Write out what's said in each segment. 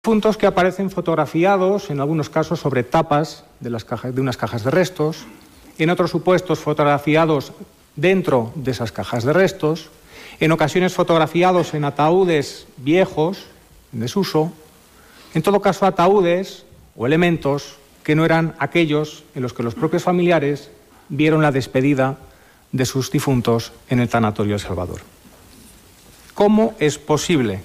Difuntos que aparecen fotografiados, en algunos casos, sobre tapas de unas cajas de restos, en otros supuestos fotografiados dentro de esas cajas de restos, en ocasiones fotografiados en ataúdes viejos, en desuso, en todo caso ataúdes o elementos que no eran aquellos en los que los propios familiares vieron la despedida de sus difuntos en el tanatorio de Salvador. ¿Cómo es posible?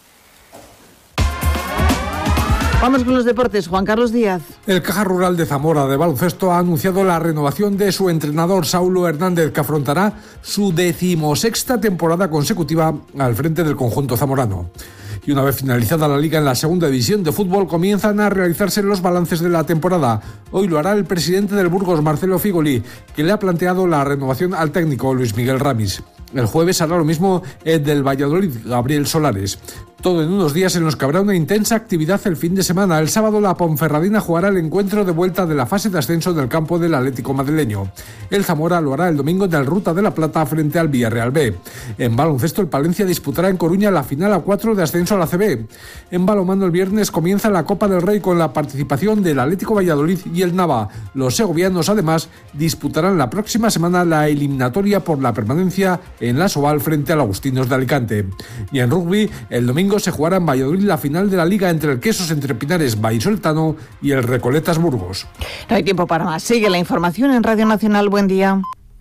Vamos con los deportes. Juan Carlos Díaz. El Caja Rural de Zamora de baloncesto ha anunciado la renovación de su entrenador Saulo Hernández, que afrontará su 16ª temporada consecutiva al frente del conjunto zamorano. Y una vez finalizada la liga en la segunda división de fútbol, comienzan a realizarse los balances de la temporada. Hoy lo hará el presidente del Burgos, Marcelo Figoli, que le ha planteado la renovación al técnico Luis Miguel Ramis. El jueves hará lo mismo el del Valladolid, Gabriel Solares. Todo en unos días en los que habrá una intensa actividad el fin de semana. El sábado la Ponferradina jugará el encuentro de vuelta de la fase de ascenso del campo del Atlético madrileño. El Zamora lo hará el domingo en el Ruta de la Plata frente al Villarreal B. En baloncesto el Palencia disputará en Coruña la final a 4 de ascenso a la CB. En balonmano el viernes comienza la Copa del Rey con la participación del Atlético Valladolid y el Nava. Los segovianos además disputarán la próxima semana la eliminatoria por la permanencia en la Soval frente al Agustinos de Alicante. Y en rugby el domingo se jugará en Valladolid la final de la Liga entre el Quesos Entre Pinares Vallisoletano y el Recoletas Burgos. No hay tiempo para más. Sigue la información en Radio Nacional. Buen día.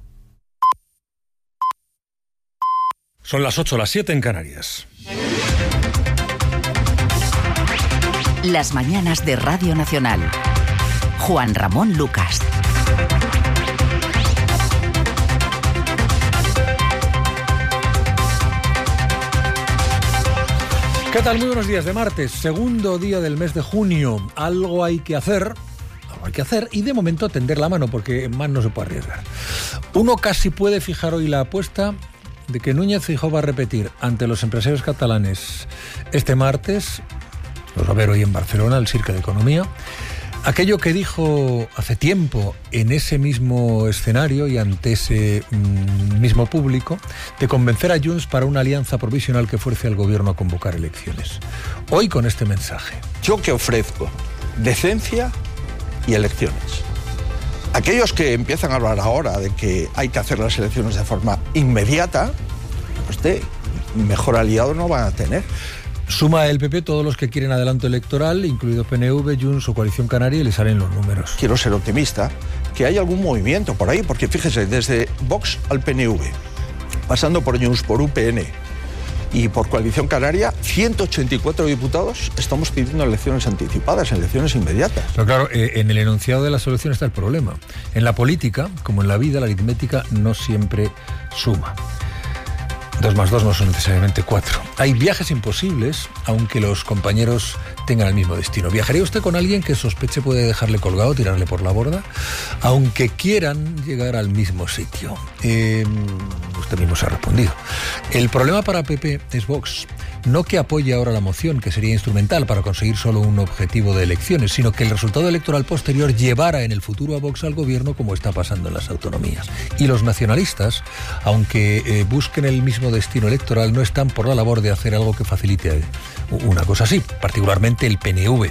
Son las 8, las 7 en Canarias. Las mañanas de Radio Nacional. Juan Ramón Lucas. ¿Qué tal? Muy buenos días de martes, segundo día del mes de junio. Algo hay que hacer y de momento tender la mano porque más no se puede arriesgar. Uno casi puede fijar hoy la apuesta de que Núñez Feijóo va a repetir ante los empresarios catalanes este martes, lo va a ver hoy en Barcelona, el Cirque de Economía, aquello que dijo hace tiempo en ese mismo escenario y ante ese mismo público, de convencer a Junts para una alianza provisional que fuerce al gobierno a convocar elecciones. Hoy con este mensaje. Yo que ofrezco decencia y elecciones. Aquellos que empiezan a hablar ahora de que hay que hacer las elecciones de forma inmediata, pues de mejor aliado no van a tener. Suma el PP todos los que quieren adelanto electoral, incluido PNV, Junts o Coalición Canaria, y le salen los números. Quiero ser optimista, que hay algún movimiento por ahí, porque fíjese, desde Vox al PNV, pasando por Junts, por UPN y por Coalición Canaria, 184 diputados estamos pidiendo elecciones anticipadas, elecciones inmediatas. Pero claro, en el enunciado de la solución está el problema. En la política, como en la vida, la aritmética no siempre suma. 2 más 2 no son necesariamente 4. Hay viajes imposibles, aunque los compañeros tengan el mismo destino. ¿Viajaría usted con alguien que sospeche puede dejarle colgado, tirarle por la borda? Aunque quieran llegar al mismo sitio. Usted mismo se ha respondido. El problema para PP es Vox. No que apoye ahora la moción, que sería instrumental para conseguir solo un objetivo de elecciones, sino que el resultado electoral posterior llevara en el futuro a Vox al gobierno, como está pasando en las autonomías. Y los nacionalistas, aunque busquen el mismo destino electoral, no están por la labor de hacer algo que facilite una cosa así, particularmente el PNV.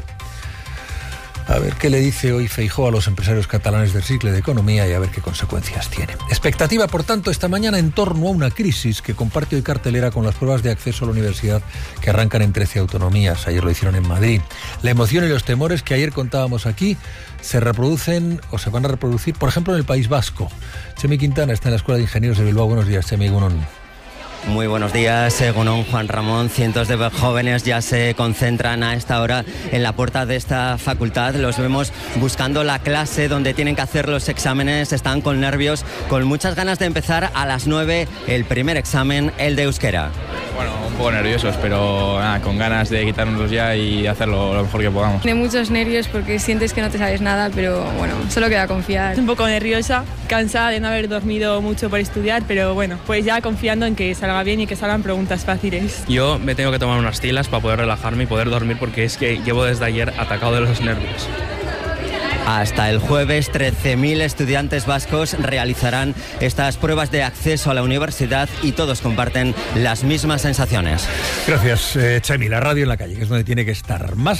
A ver qué le dice hoy Feijóo a los empresarios catalanes del Cirque de Economía y a ver qué consecuencias tiene. Expectativa, por tanto, esta mañana en torno a una crisis que comparte hoy cartelera con las pruebas de acceso a la universidad que arrancan en 13 autonomías. Ayer lo hicieron en Madrid. La emoción y los temores que ayer contábamos aquí se reproducen o se van a reproducir, por ejemplo, en el País Vasco. Chemi Quintana está en la Escuela de Ingenieros de Bilbao. Buenos días, Chemi. Egunon. Muy buenos días, Egunon, Juan Ramón. Cientos de jóvenes ya se concentran a esta hora en la puerta de esta facultad. Los vemos buscando la clase donde tienen que hacer los exámenes. Están con nervios, con muchas ganas de empezar a las 9 el primer examen, el de euskera. Bueno, un poco nerviosos, pero nada, con ganas de quitárnoslos ya y hacerlo lo mejor que podamos. De muchos nervios porque sientes que no te sabes nada, pero bueno, solo queda confiar. Un poco nerviosa, cansada de no haber dormido mucho por estudiar, pero bueno, pues ya confiando en que salga bien y que salgan preguntas fáciles. Yo me tengo que tomar unas tilas para poder relajarme y poder dormir porque es que llevo desde ayer atacado de los nervios. Hasta el jueves, 13.000 estudiantes vascos realizarán estas pruebas de acceso a la universidad y todos comparten las mismas sensaciones. Gracias, Chemi. La radio en la calle, que es donde tiene que estar. Más